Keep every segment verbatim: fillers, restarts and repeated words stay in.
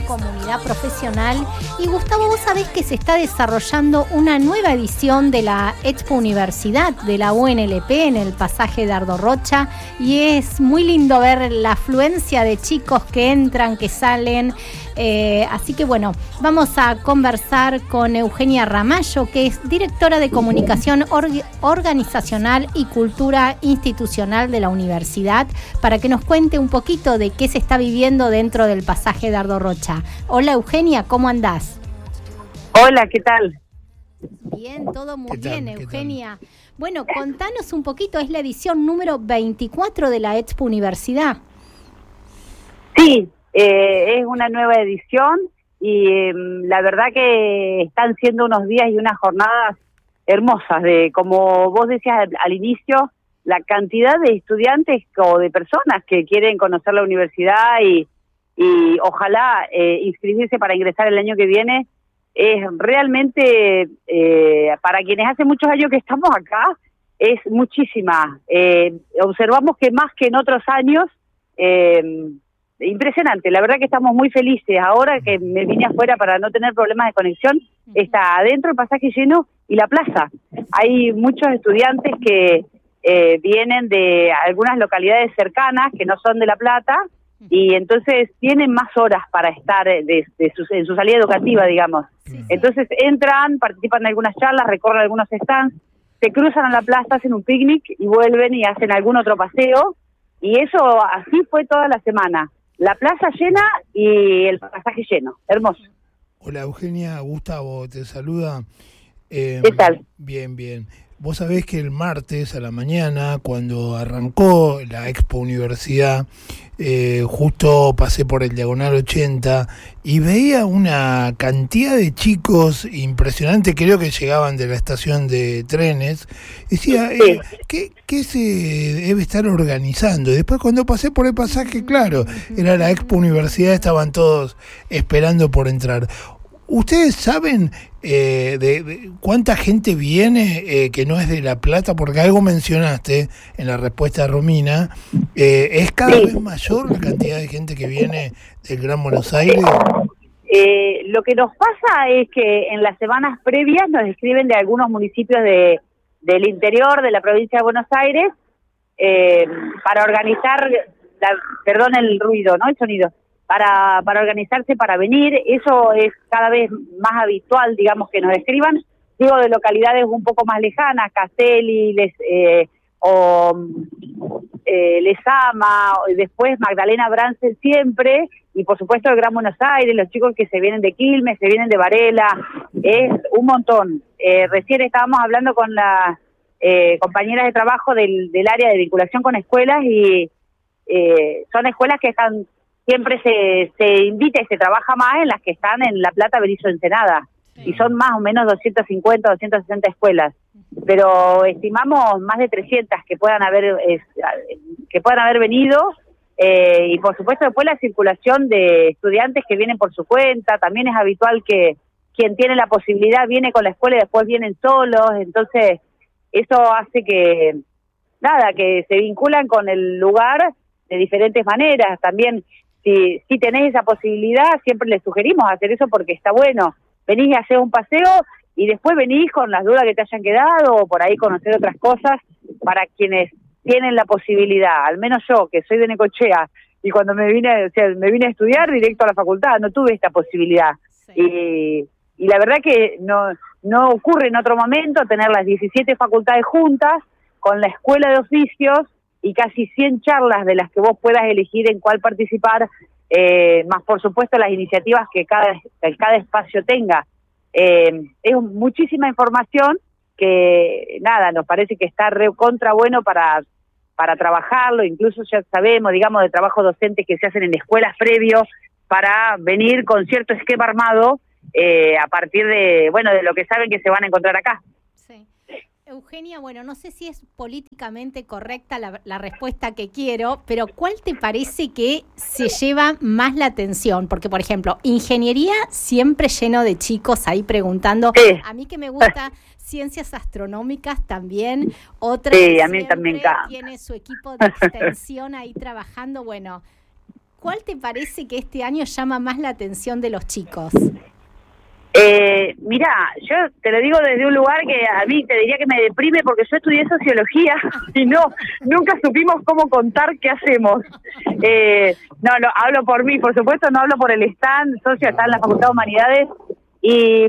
comunidad profesional. Y Gustavo, vos sabés que se está desarrollando una nueva edición de la Expo Universidad de la U N L P en el pasaje Dardo Rocha, y es muy lindo ver la afluencia de chicos que entran, que salen. Eh, así que bueno, vamos a conversar con Eugenia Ramallo, que es directora de Comunicación Org- Organizacional y Cultura Institucional de la Universidad, para que nos cuente un poquito de qué se está viviendo dentro del pasaje Dardo Rocha. Hola Eugenia, ¿cómo andás? Hola, ¿qué tal? Bien, todo muy ¿Qué bien, tal? Eugenia. Bueno, contanos un poquito, es la edición número veinticuatro de la Expo Universidad. Sí, eh, es una nueva edición y eh, la verdad que están siendo unos días y unas jornadas hermosas, de como vos decías al, al inicio, la cantidad de estudiantes o de personas que quieren conocer la universidad y, y ojalá eh, inscribirse para ingresar el año que viene, es realmente, eh, para quienes hace muchos años que estamos acá, es muchísima. Eh, observamos que más que en otros años, eh, impresionante, la verdad que estamos muy felices. Ahora que me vine afuera para no tener problemas de conexión, está adentro el pasaje lleno y la plaza. Hay muchos estudiantes que eh, vienen de algunas localidades cercanas que no son de La Plata y entonces tienen más horas para estar de, de su, en su salida educativa, digamos. Sí. Entonces entran, participan en algunas charlas, recorren algunos stands, se cruzan a la plaza, hacen un picnic y vuelven y hacen algún otro paseo, y eso así fue toda la semana. La plaza llena y el pasaje lleno. Hermoso. Hola Eugenia, Gustavo te saluda. Eh, ¿Qué tal? Bien, bien. Vos sabés que el martes a la mañana, cuando arrancó la Expo Universidad, eh, justo pasé por el Diagonal ochenta y veía una cantidad de chicos impresionante, creo que llegaban de la estación de trenes. Decía, eh, ¿qué, ¿qué se debe estar organizando? Y después cuando pasé por el pasaje, claro, era la Expo Universidad, estaban todos esperando por entrar. ¿Ustedes saben eh, de, de cuánta gente viene eh, que no es de La Plata? Porque algo mencionaste en la respuesta de Romina. Eh, ¿Es cada Sí. vez mayor la cantidad de gente que viene del Gran Buenos Aires? Eh, lo que nos pasa es que en las semanas previas nos escriben de algunos municipios de del interior de la provincia de Buenos Aires eh, para organizar, la, perdón el ruido, ¿no? El sonido. Para, para organizarse, para venir. Eso es cada vez más habitual, digamos, que nos escriban, digo, de localidades un poco más lejanas, Castelli, Les, eh, o eh, Lezama, o después Magdalena Bransen siempre, y por supuesto el Gran Buenos Aires, los chicos que se vienen de Quilmes, se vienen de Varela, es un montón. Eh, recién estábamos hablando con las eh, compañeras de trabajo del, del área de vinculación con escuelas, y eh, son escuelas que están siempre se, se invita y se trabaja más en las que están en La Plata, Berisso, Ensenada, sí. Y son más o menos doscientas cincuenta, doscientas sesenta escuelas, pero estimamos más de trescientas que puedan haber es, que puedan haber venido, eh, y por supuesto después la circulación de estudiantes que vienen por su cuenta. También es habitual que quien tiene la posibilidad viene con la escuela y después vienen solos, entonces eso hace que, nada, que se vinculan con el lugar de diferentes maneras. También Si, si tenés esa posibilidad, siempre les sugerimos hacer eso porque está bueno. Venís y hacés un paseo y después venís con las dudas que te hayan quedado o por ahí conocer otras cosas para quienes tienen la posibilidad. Al menos yo, que soy de Necochea, y cuando me vine, o sea, me vine a estudiar directo a la facultad, no tuve esta posibilidad. Sí. Y, y la verdad que no, no ocurre en otro momento tener las diecisiete facultades juntas con la escuela de oficios y casi cien charlas de las que vos puedas elegir en cuál participar, eh, más por supuesto las iniciativas que cada, que cada espacio tenga. Eh, es muchísima información que, nada, nos parece que está re contra bueno para, para trabajarlo. Incluso ya sabemos, digamos, de trabajos docentes que se hacen en escuelas previos para venir con cierto esquema armado eh, a partir de, bueno, de lo que saben que se van a encontrar acá. Sí. Eugenia, bueno, no sé si es políticamente correcta la, la respuesta que quiero, pero ¿cuál te parece que se lleva más la atención? Porque, por ejemplo, ingeniería siempre lleno de chicos ahí preguntando. Sí. A mí que me gusta ciencias astronómicas también. Otra sí, a mí también tiene su equipo de extensión ahí trabajando. Bueno, ¿cuál te parece que este año llama más la atención de los chicos? Eh, mirá, yo te lo digo desde un lugar que a mí te diría que me deprime porque yo estudié sociología y no, nunca supimos cómo contar qué hacemos. Eh, no, no, hablo por mí, por supuesto, no hablo por el stand, socio está en la Facultad de Humanidades y,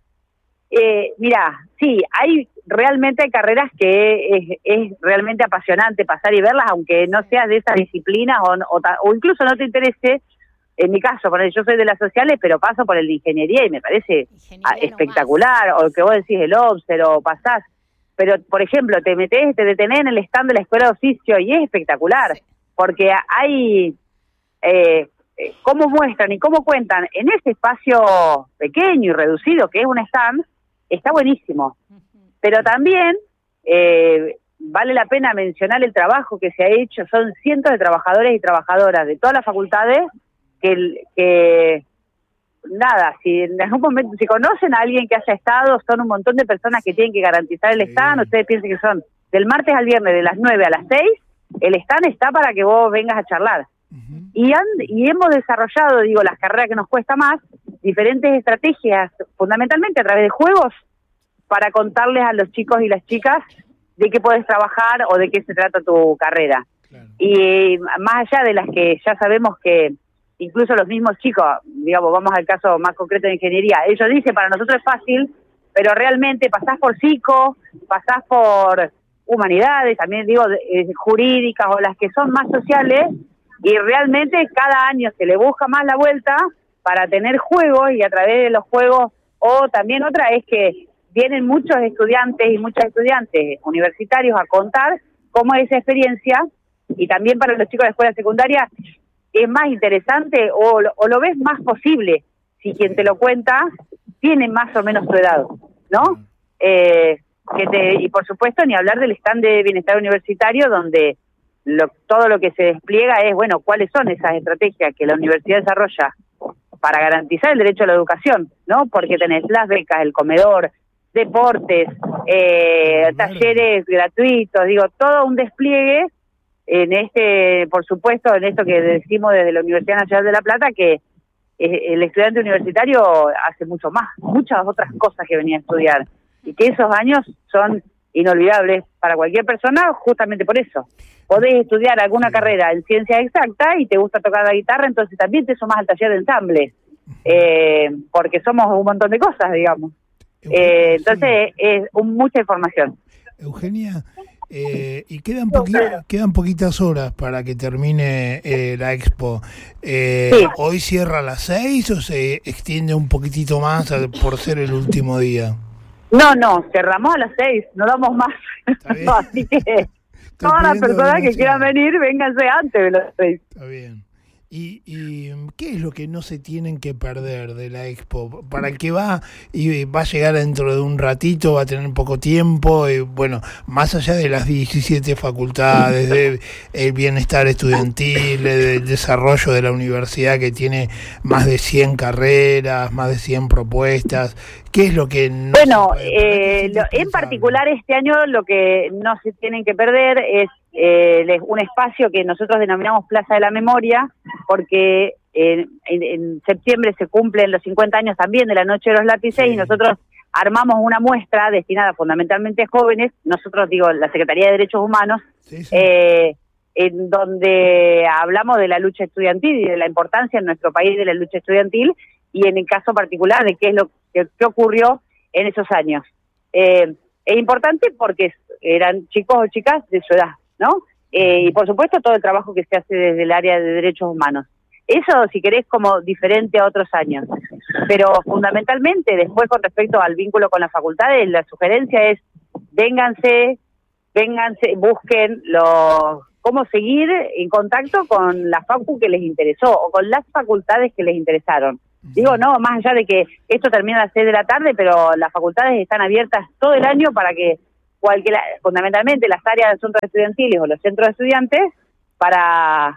eh, mirá, sí, hay realmente hay carreras que es, es realmente apasionante pasar y verlas, aunque no seas de esas disciplinas o, o, o incluso no te interese. En mi caso, yo soy de las sociales, pero paso por el de ingeniería y me parece espectacular, o que vos decís el Obser, o pasás, pero por ejemplo, te metés, te detenés en el stand de la Escuela de Oficio y es espectacular, sí. Porque hay, eh, cómo muestran y cómo cuentan en ese espacio pequeño y reducido que es un stand, está buenísimo, pero también eh, vale la pena mencionar el trabajo que se ha hecho, son cientos de trabajadores y trabajadoras de todas las facultades, Que, que nada, si en algún momento, si conocen a alguien que haya estado, son un montón de personas que tienen que garantizar el stand, sí. Ustedes piensen que son del martes al viernes de las nueve a las seis, el stand está para que vos vengas a charlar. Uh-huh. Y, han, y hemos desarrollado, digo, las carreras que nos cuesta más, diferentes estrategias, fundamentalmente a través de juegos, para contarles a los chicos y las chicas de qué puedes trabajar o de qué se trata tu carrera. Claro. Y más allá de las que ya sabemos que incluso los mismos chicos, digamos, vamos al caso más concreto de ingeniería, ellos dicen, para nosotros es fácil, pero realmente pasás por psico, pasás por humanidades, también digo, eh, jurídicas o las que son más sociales, y realmente cada año se le busca más la vuelta para tener juegos, y a través de los juegos, o también otra es que vienen muchos estudiantes y muchas estudiantes universitarios a contar cómo es esa experiencia, y también para los chicos de escuela secundaria, es más interesante o lo, o lo ves más posible si quien te lo cuenta tiene más o menos tu edad, ¿no? Eh, que te, y por supuesto ni hablar del stand de bienestar universitario donde lo, todo lo que se despliega es, bueno, cuáles son esas estrategias que la universidad desarrolla para garantizar el derecho a la educación, ¿no? Porque tenés las becas, el comedor, deportes, eh, talleres gratuitos, digo, todo un despliegue en este, por supuesto, en esto que decimos desde la Universidad Nacional de La Plata, que eh, el estudiante universitario hace mucho más, muchas otras cosas que venía a estudiar, y que esos años son inolvidables para cualquier persona justamente por eso. Podés estudiar alguna carrera en ciencia exacta y te gusta tocar la guitarra, entonces también te sumás al taller de ensamble, eh, porque somos un montón de cosas, digamos. Eh, entonces es un, mucha información. Eugenia, Eh, y quedan poqui- quedan poquitas horas para que termine eh, la expo. Eh, sí. ¿Hoy cierra a las seis o se extiende un poquitito más a, por ser el último día? No, no, cerramos a las seis, no damos más. No, así que todas las personas que quieran venir, vénganse antes de las seis. Está bien. ¿Y, ¿Y qué es lo que no se tienen que perder de la expo? Para el que va y va a llegar dentro de un ratito, va a tener poco tiempo, y bueno, más allá de las diecisiete facultades, del el bienestar estudiantil, del desarrollo de la universidad que tiene más de cien carreras, más de cien propuestas, ¿qué es lo que no Bueno, eh, lo, en particular este año lo que no se tienen que perder es eh, un espacio que nosotros denominamos Plaza de la Memoria, porque eh, en, en septiembre se cumplen los cincuenta años también de la Noche de los Lápices, sí. Y nosotros armamos una muestra destinada fundamentalmente a jóvenes, nosotros digo, la Secretaría de Derechos Humanos, sí, sí. Eh, en donde hablamos de la lucha estudiantil y de la importancia en nuestro país de la lucha estudiantil, y en el caso particular de qué es lo que, que ocurrió en esos años. Eh, es importante porque eran chicos o chicas de su edad, ¿no? Eh, y por supuesto todo el trabajo que se hace desde el área de derechos humanos. Eso, si querés, como diferente a otros años. Pero fundamentalmente, después con respecto al vínculo con las facultades, la sugerencia es, vénganse, vénganse, busquen los... cómo seguir en contacto con la facu que les interesó o con las facultades que les interesaron. Digo, no, más allá de que esto termina a las seis de la tarde, pero las facultades están abiertas todo el año para que cualquier, fundamentalmente las áreas de centros estudiantiles o los centros de estudiantes, para,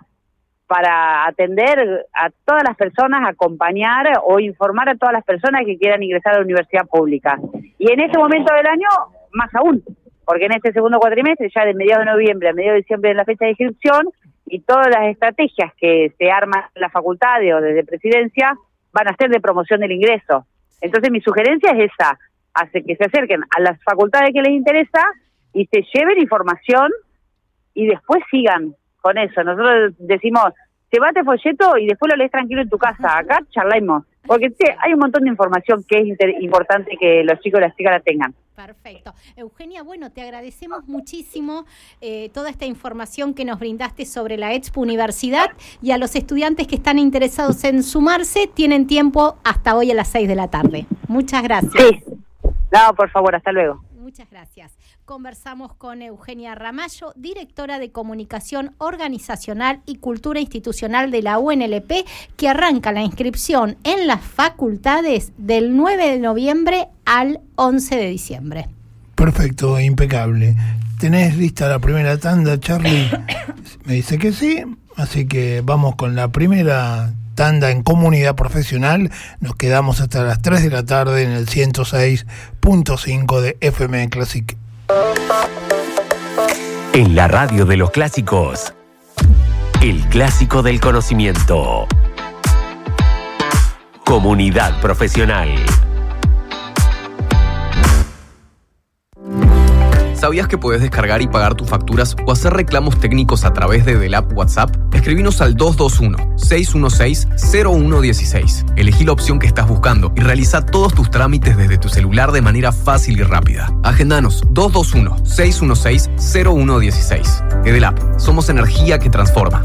para atender a todas las personas, acompañar o informar a todas las personas que quieran ingresar a la universidad pública. Y en este momento del año, más aún, porque en este segundo cuatrimestre, ya de mediados de noviembre a mediados de diciembre de la fecha de inscripción, y todas las estrategias que se arman en la facultad o desde presidencia van a ser de promoción del ingreso. Entonces mi sugerencia es esa, hace que se acerquen a las facultades que les interesa y se lleven información y después sigan con eso. Nosotros decimos, llévate folleto y después lo lees tranquilo en tu casa, acá charlemos, porque sí, hay un montón de información que es inter- importante que los chicos y las chicas la tengan. Perfecto. Eugenia, bueno, te agradecemos muchísimo eh, toda esta información que nos brindaste sobre la Expo Universidad, y a los estudiantes que están interesados en sumarse, tienen tiempo hasta hoy a las seis de la tarde. Muchas gracias. Sí. No, por favor, hasta luego. Muchas gracias. Conversamos con Eugenia Ramallo, directora de Comunicación Organizacional y Cultura Institucional de la U N L P, que arranca la inscripción en las facultades del nueve de noviembre al once de diciembre. Perfecto, impecable. ¿Tenés lista la primera tanda, Charlie? Me dice que sí, así que vamos con la primera tanda en Comunidad Profesional. Nos quedamos hasta las tres de la tarde en el ciento seis punto cinco de F M Classic. En la radio de los clásicos, el clásico del conocimiento. Comunidad Profesional. ¿Sabías que puedes descargar y pagar tus facturas o hacer reclamos técnicos a través de Delap WhatsApp? Escribinos al dos dos uno, seis uno seis, cero uno uno seis. Elegí la opción que estás buscando y realiza todos tus trámites desde tu celular de manera fácil y rápida. Agendanos dos dos uno, seis uno seis, cero uno uno seis. Edelap, somos energía que transforma.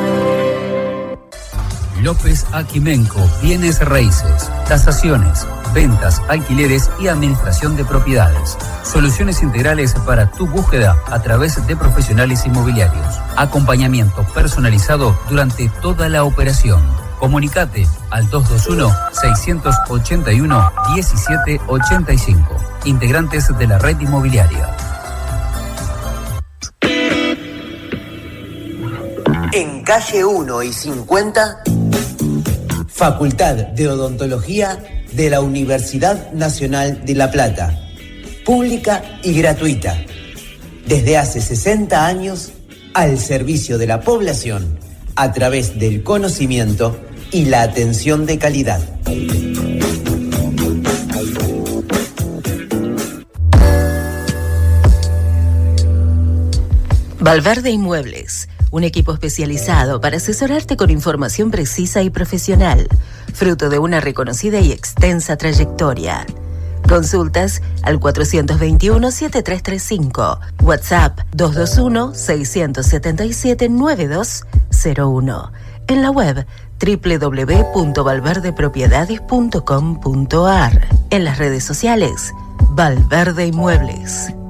López Aquimenco, bienes raíces, tasaciones, ventas, alquileres y administración de propiedades. Soluciones integrales para tu búsqueda a través de profesionales inmobiliarios. Acompañamiento personalizado durante toda la operación. Comunicate al dos dos uno, seis ocho uno, uno siete ocho cinco. Integrantes de la red inmobiliaria. En calle uno y cincuenta, Facultad de Odontología de la Universidad Nacional de La Plata. Pública y gratuita. Desde hace sesenta años, al servicio de la población, a través del conocimiento y la atención de calidad. Valverde Inmuebles, un equipo especializado para asesorarte con información precisa y profesional, fruto de una reconocida y extensa trayectoria. Consultas al cuatrocientos veintiuno, setenta y tres treinta y cinco, WhatsApp dos dos uno, seis siete siete, nueve dos cero uno, en la web doble u doble u doble u punto valverde propiedades punto com punto a r, en las redes sociales Valverde Inmuebles.